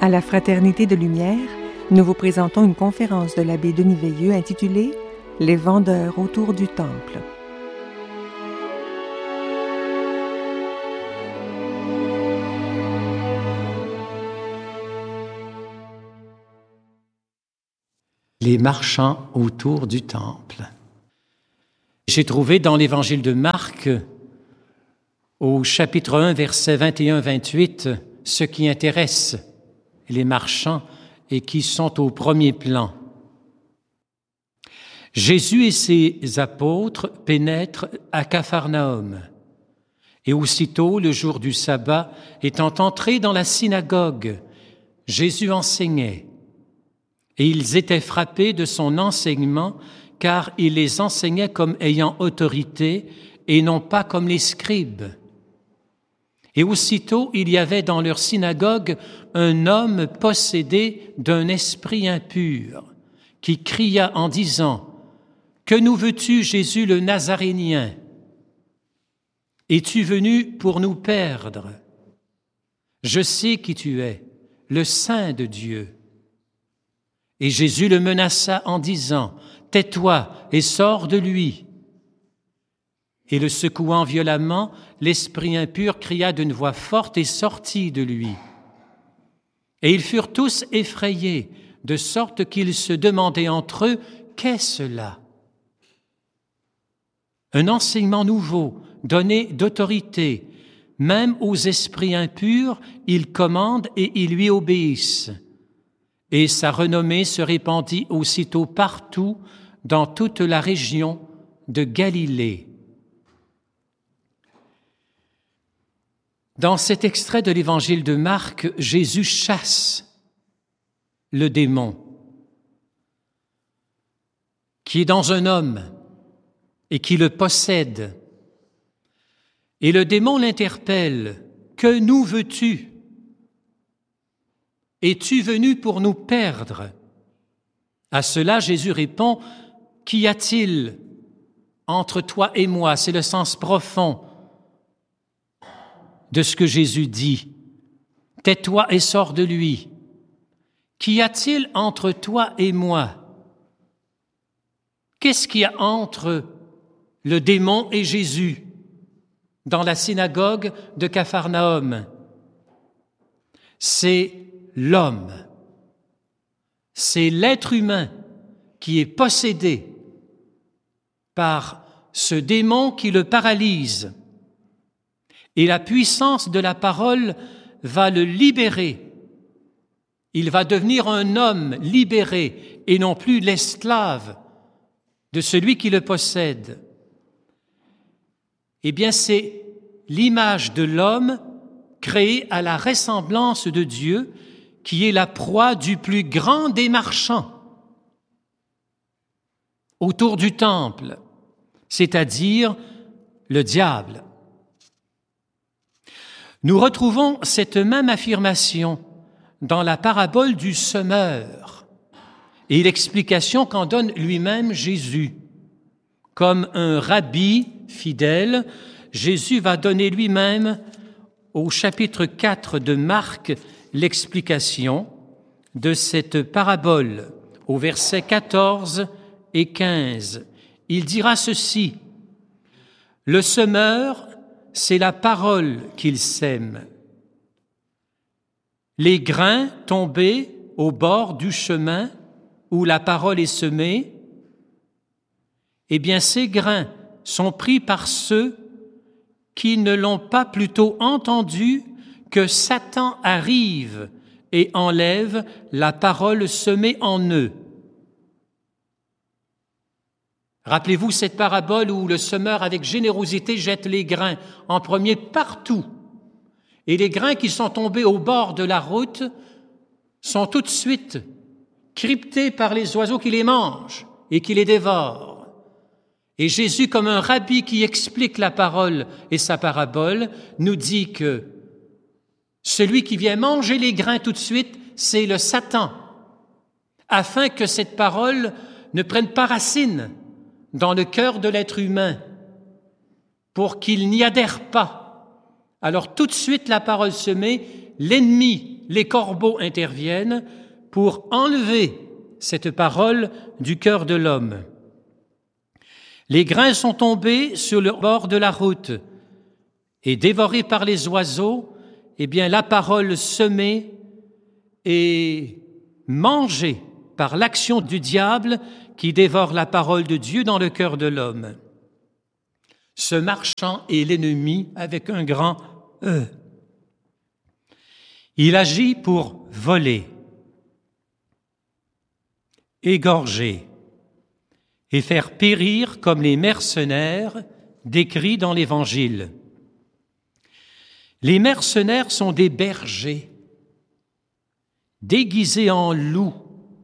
À la Fraternité de Lumière, nous vous présentons une conférence de l'abbé Denis Veilleux intitulée « Les vendeurs autour du temple ». Les marchands autour du temple. J'ai trouvé dans l'évangile de Marc, au chapitre 1, versets 21-28, ce qui intéresse les marchands et qui sont au premier plan. Jésus et ses apôtres pénètrent à Capharnaüm. Et aussitôt, le jour du sabbat, étant entrés dans la synagogue, Jésus enseignait. Et ils étaient frappés de son enseignement, car il les enseignait comme ayant autorité et non pas comme les scribes. Et aussitôt, il y avait dans leur synagogue un homme possédé d'un esprit impur, qui cria en disant « Que nous veux-tu, Jésus le Nazarénien? Es-tu venu pour nous perdre? Je sais qui tu es, le Saint de Dieu. » Et Jésus le menaça en disant « Tais-toi et sors de lui. » Et le secouant violemment, l'esprit impur cria d'une voix forte et sortit de lui. Et ils furent tous effrayés, de sorte qu'ils se demandaient entre eux « Qu'est cela ?» Un enseignement nouveau, donné d'autorité. Même aux esprits impurs, il commande et ils lui obéissent. Et sa renommée se répandit aussitôt partout dans toute la région de Galilée. Dans cet extrait de l'évangile de Marc, Jésus chasse le démon qui est dans un homme et qui le possède. Et le démon l'interpelle « Que nous veux-tu ? Es-tu venu pour nous perdre ?» À cela, Jésus répond « Qu'y a-t-il entre toi et moi ?» C'est le sens profond de ce que Jésus dit. « Tais-toi et sors de lui. » Qu'y a-t-il entre toi et moi? Qu'est-ce qu'il y a entre le démon et Jésus dans la synagogue de Capharnaüm? C'est l'homme, c'est l'être humain qui est possédé par ce démon qui le paralyse. Et la puissance de la parole va le libérer. Il va devenir un homme libéré et non plus l'esclave de celui qui le possède. Eh bien, c'est l'image de l'homme créé à la ressemblance de Dieu qui est la proie du plus grand des marchands autour du temple, c'est-à-dire le diable. Nous retrouvons cette même affirmation dans la parabole du semeur et l'explication qu'en donne lui-même Jésus. Comme un rabbi fidèle, Jésus va donner lui-même au chapitre 4 de Marc l'explication de cette parabole, au verset 14 et 15. Il dira ceci: « Le semeur, c'est la parole qu'il sème. Les grains tombés au bord du chemin où la parole est semée, eh bien ces grains sont pris par ceux qui ne l'ont pas plutôt entendu que Satan arrive et enlève la parole semée en eux. » Rappelez-vous cette parabole où le semeur avec générosité jette les grains en premier partout. Et les grains qui sont tombés au bord de la route sont tout de suite cryptés par les oiseaux qui les mangent et qui les dévorent. Et Jésus, comme un rabbi qui explique la parole et sa parabole, nous dit que celui qui vient manger les grains tout de suite, c'est le Satan, afin que cette parole ne prenne pas racine dans le cœur de l'être humain, pour qu'il n'y adhère pas. Alors tout de suite, la parole semée, l'ennemi les corbeaux interviennent pour enlever cette parole du cœur de l'homme. Les grains sont tombés sur le bord de la route et dévorés par les oiseaux, eh bien la parole semée est mangée par l'action du diable qui dévore la parole de Dieu dans le cœur de l'homme. Ce marchand est l'ennemi avec un grand E. Il agit pour voler, égorger et faire périr comme les mercenaires décrits dans l'Évangile. Les mercenaires sont des bergers déguisés en loups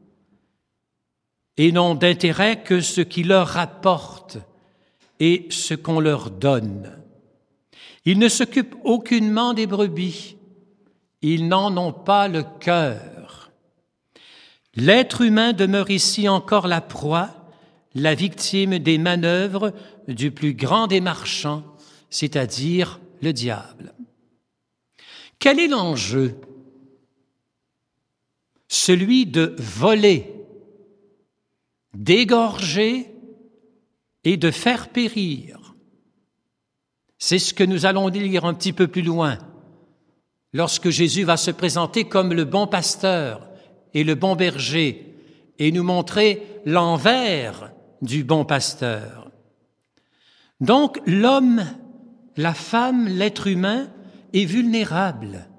et n'ont d'intérêt que ce qui leur rapporte et ce qu'on leur donne. Ils ne s'occupent aucunement des brebis. Ils n'en ont pas le cœur. L'être humain demeure ici encore la proie, la victime des manœuvres du plus grand des marchands, c'est-à-dire le diable. Quel est l'enjeu? Celui de voler, d'égorger et de faire périr. C'est ce que nous allons lire un petit peu plus loin, lorsque Jésus va se présenter comme le bon pasteur et le bon berger et nous montrer l'envers du bon pasteur. Donc l'homme, la femme, l'être humain est vulnérable,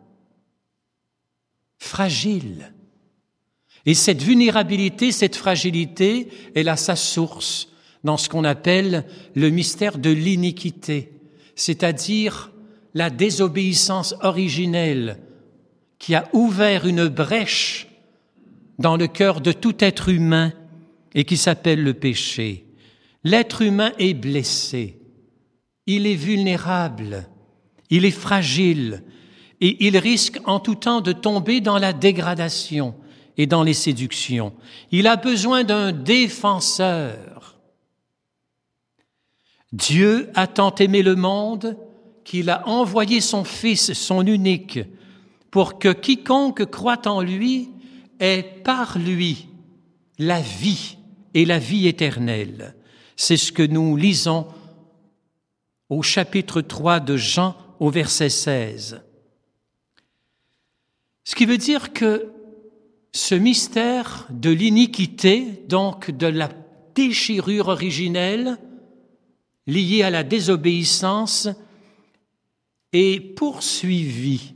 fragile. Et cette vulnérabilité, cette fragilité, elle a sa source dans ce qu'on appelle le mystère de l'iniquité, c'est-à-dire la désobéissance originelle qui a ouvert une brèche dans le cœur de tout être humain et qui s'appelle le péché. L'être humain est blessé, il est vulnérable, il est fragile et il risque en tout temps de tomber dans la dégradation et dans les séductions. Il a besoin d'un défenseur. Dieu a tant aimé le monde qu'il a envoyé son Fils, son unique, pour que quiconque croit en lui ait par lui la vie et la vie éternelle. C'est ce que nous lisons au chapitre 3 de Jean, au verset 16. Ce qui veut dire que ce mystère de l'iniquité, donc de la déchirure originelle liée à la désobéissance, est poursuivi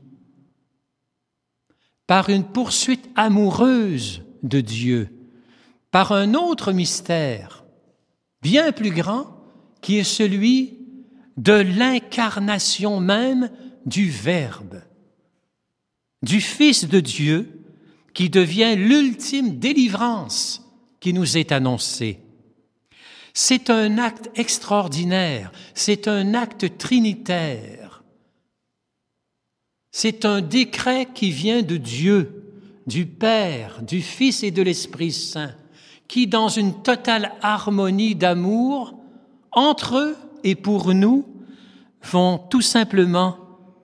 par une poursuite amoureuse de Dieu, par un autre mystère bien plus grand qui est celui de l'incarnation même du Verbe, du Fils de Dieu qui devient l'ultime délivrance qui nous est annoncée. C'est un acte extraordinaire, c'est un acte trinitaire. C'est un décret qui vient de Dieu, du Père, du Fils et de l'Esprit Saint, qui, dans une totale harmonie d'amour, entre eux et pour nous, vont tout simplement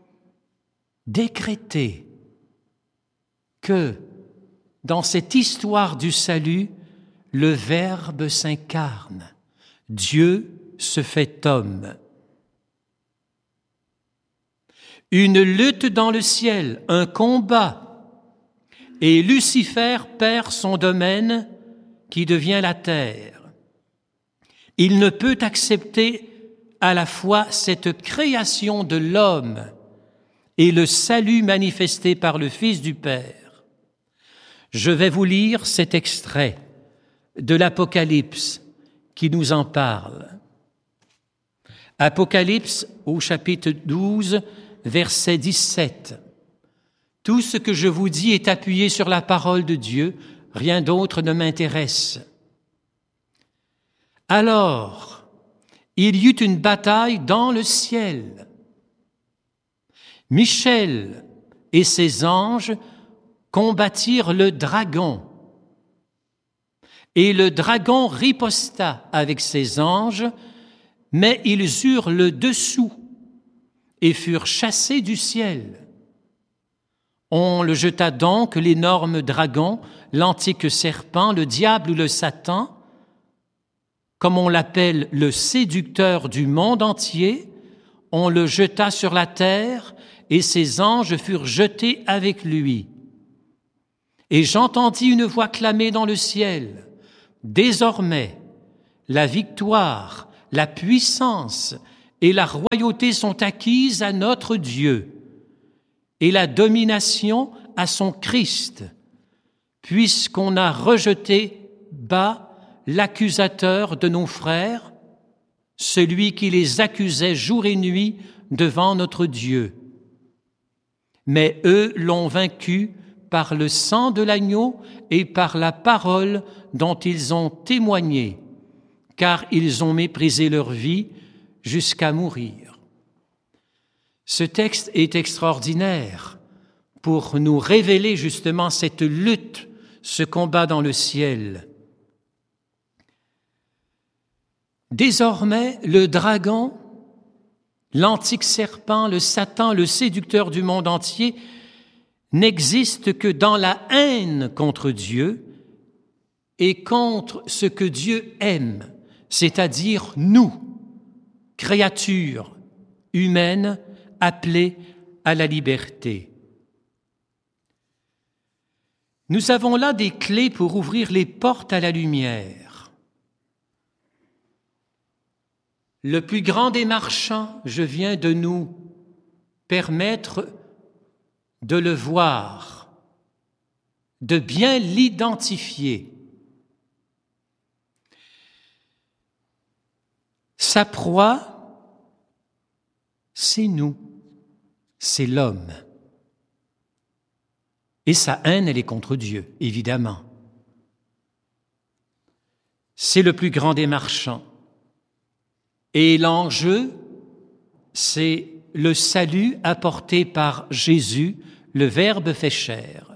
décréter que, dans cette histoire du salut, le Verbe s'incarne. Dieu se fait homme. Une lutte dans le ciel, un combat, et Lucifer perd son domaine qui devient la terre. Il ne peut accepter à la fois cette création de l'homme et le salut manifesté par le Fils du Père. Je vais vous lire cet extrait de l'Apocalypse qui nous en parle. Apocalypse au chapitre 12, verset 17. Tout ce que je vous dis est appuyé sur la parole de Dieu, rien d'autre ne m'intéresse. Alors, il y eut une bataille dans le ciel. Michel et ses anges combattirent le dragon. Et le dragon riposta avec ses anges, mais ils eurent le dessous et furent chassés du ciel. On le jeta donc, l'énorme dragon, l'antique serpent, le diable ou le Satan, comme on l'appelle le séducteur du monde entier, on le jeta sur la terre et ses anges furent jetés avec lui. Et j'entendis une voix clamer dans le ciel, « Désormais, la victoire, la puissance et la royauté sont acquises à notre Dieu, et la domination à son Christ, puisqu'on a rejeté bas l'accusateur de nos frères, celui qui les accusait jour et nuit devant notre Dieu. Mais eux l'ont vaincu par le sang de l'agneau et par la parole dont ils ont témoigné, car ils ont méprisé leur vie jusqu'à mourir. » Ce texte est extraordinaire pour nous révéler justement cette lutte, ce combat dans le ciel. Désormais, le dragon, l'antique serpent, le Satan, le séducteur du monde entier, n'existe que dans la haine contre Dieu et contre ce que Dieu aime, c'est-à-dire nous, créatures humaines appelées à la liberté. Nous avons là des clés pour ouvrir les portes à la lumière. Le plus grand des marchands, je viens de nous permettre de le voir, de bien l'identifier. Sa proie, c'est nous, c'est l'homme. Et sa haine, elle est contre Dieu, évidemment. C'est le plus grand des marchands. Et l'enjeu, c'est le salut apporté par Jésus, le Verbe fait chair.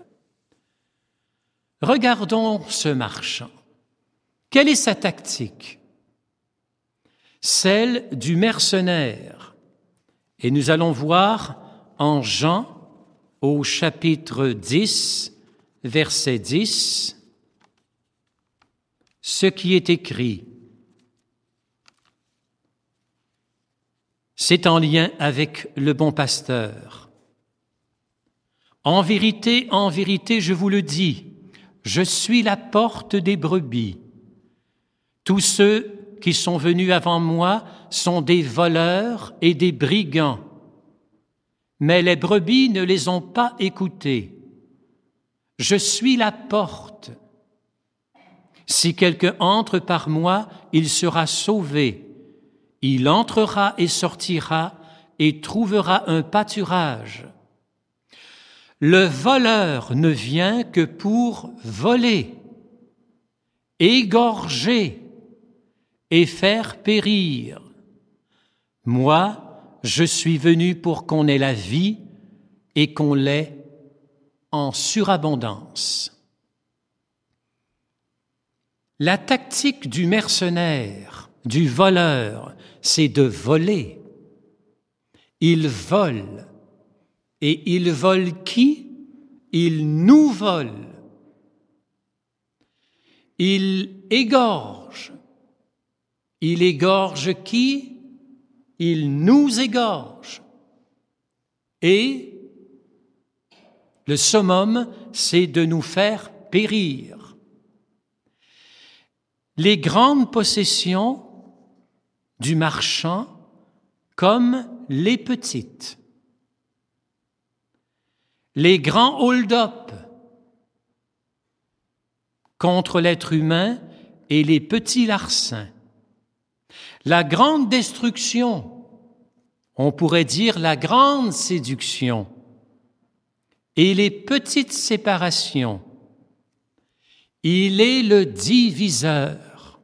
Regardons ce marchand. Quelle est sa tactique? Celle du mercenaire. Et nous allons voir en Jean, au chapitre 10, verset 10, ce qui est écrit. C'est en lien avec le bon pasteur. En vérité, je vous le dis, je suis la porte des brebis. Tous ceux qui sont venus avant moi sont des voleurs et des brigands. Mais les brebis ne les ont pas écoutés. Je suis la porte. Si quelqu'un entre par moi, il sera sauvé. Il entrera et sortira et trouvera un pâturage. Le voleur ne vient que pour voler, égorger et faire périr. Moi, je suis venu pour qu'on ait la vie et qu'on l'ait en surabondance. La tactique du mercenaire, du voleur, c'est de voler. Il vole. Et il vole qui? Il nous vole. Il égorge. Il égorge qui? Il nous égorge. Et le summum, c'est de nous faire périr. Les grandes possessions du marchand comme les petites. Les grands hold-up contre l'être humain et les petits larcins. La grande destruction, on pourrait dire la grande séduction, et les petites séparations. Il est le diviseur.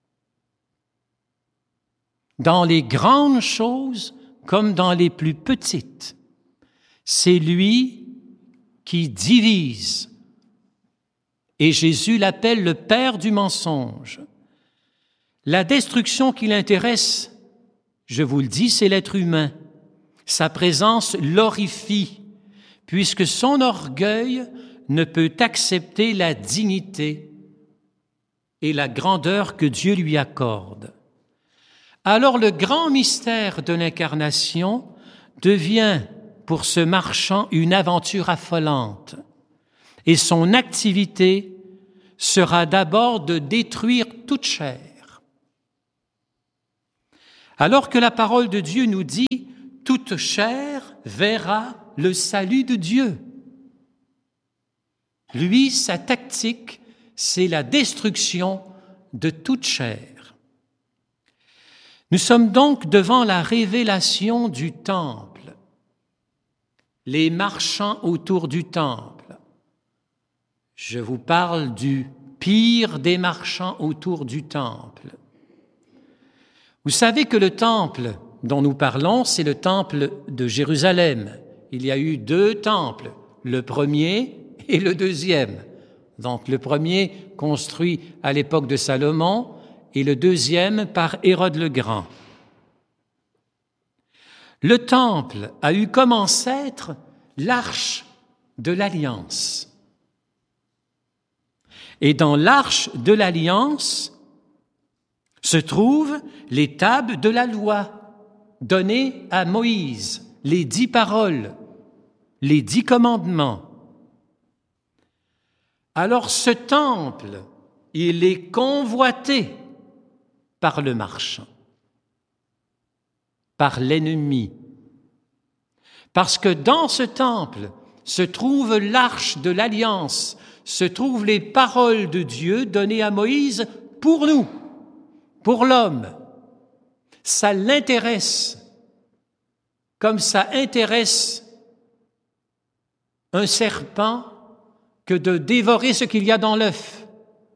Dans les grandes choses comme dans les plus petites, c'est lui qui divise. Et Jésus l'appelle le père du mensonge. La destruction qui l'intéresse, je vous le dis, c'est l'être humain. Sa présence l'horrifie, puisque son orgueil ne peut accepter la dignité et la grandeur que Dieu lui accorde. Alors le grand mystère de l'incarnation devient pour ce marchand une aventure affolante, et son activité sera d'abord de détruire toute chair. Alors que la parole de Dieu nous dit « toute chair verra le salut de Dieu ». Lui, sa tactique, c'est la destruction de toute chair. Nous sommes donc devant la révélation du temple, les marchands autour du temple. Je vous parle du pire des marchands autour du temple. Vous savez que le temple dont nous parlons, c'est le temple de Jérusalem. Il y a eu 2 temples, le premier et le deuxième. Donc le premier construit à l'époque de Salomon et le deuxième par Hérode le Grand. Le temple a eu comme ancêtre l'arche de l'Alliance. Et dans l'arche de l'Alliance se trouvent les tables de la loi données à Moïse, les 10 paroles, les 10 commandements. Alors ce temple, il est convoité par le marchand, par l'ennemi. Parce que dans ce temple se trouve l'arche de l'Alliance, se trouvent les paroles de Dieu données à Moïse pour nous, pour l'homme. Ça l'intéresse, comme ça intéresse un serpent que de dévorer ce qu'il y a dans l'œuf.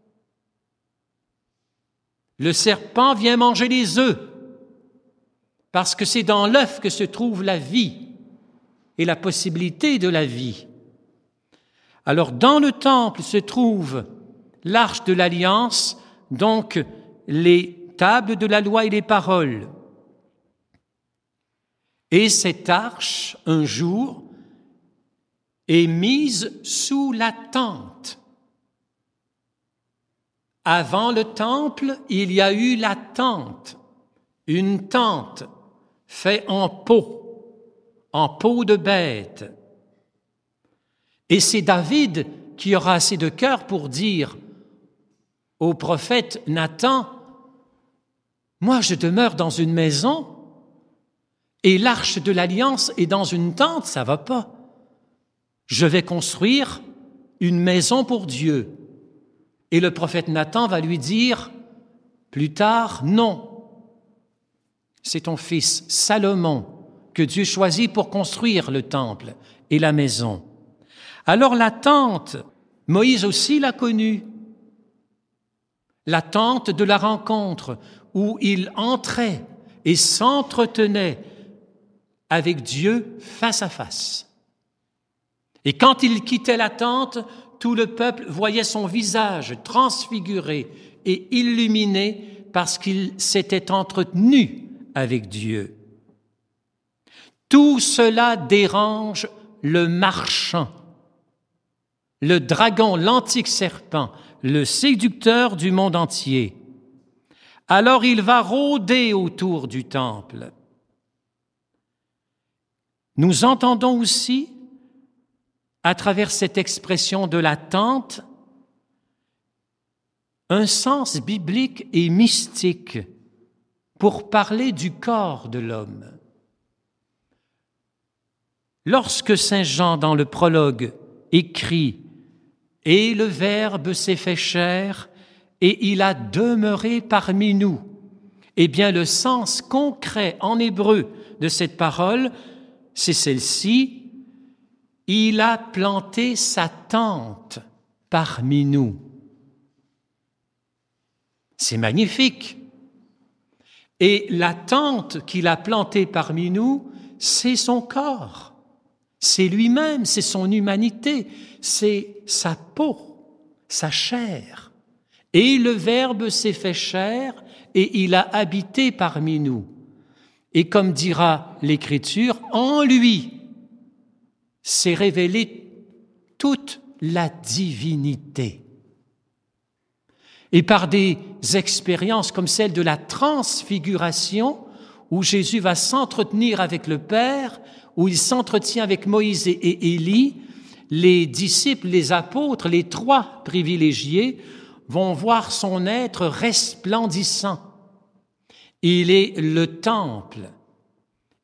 Le serpent vient manger les œufs, parce que c'est dans l'œuf que se trouve la vie et la possibilité de la vie. Alors, dans le temple se trouve l'arche de l'Alliance, donc les tables de la loi et les paroles. Et cette arche, un jour, est mise sous la tente. Avant le temple, il y a eu la tente, une tente faite en peau de bête. Et c'est David qui aura assez de cœur pour dire au prophète Nathan, « Moi, je demeure dans une maison et l'arche de l'Alliance est dans une tente, ça va pas. Je vais construire une maison pour Dieu. » Et le prophète Nathan va lui dire, plus tard, « Non, c'est ton fils Salomon que Dieu choisit pour construire le temple et la maison. » Alors la tente, Moïse aussi l'a connue, la tente de la rencontre où il entrait et s'entretenait avec Dieu face à face. Et quand il quittait la tente, tout le peuple voyait son visage transfiguré et illuminé parce qu'il s'était entretenu avec Dieu. Tout cela dérange le marchand, le dragon, l'antique serpent, le séducteur du monde entier. Alors il va rôder autour du temple. Nous entendons aussi, à travers cette expression de la tente, un sens biblique et mystique pour parler du corps de l'homme. Lorsque saint Jean, dans le prologue, écrit « Et le Verbe s'est fait chair, et il a demeuré parmi nous », eh bien le sens concret en hébreu de cette parole, c'est celle-ci, « Il a planté sa tente parmi nous ». C'est magnifique. Et la tente qu'il a plantée parmi nous, c'est son corps. C'est lui-même, c'est son humanité, c'est sa peau, sa chair. Et le Verbe s'est fait chair et il a habité parmi nous. Et comme dira l'Écriture, en lui, s'est révélée toute la divinité. Et par des expériences comme celle de la transfiguration, où Jésus va s'entretenir avec le Père, où il s'entretient avec Moïse et Élie, les disciples, les apôtres, les trois privilégiés vont voir son être resplendissant. Il est le temple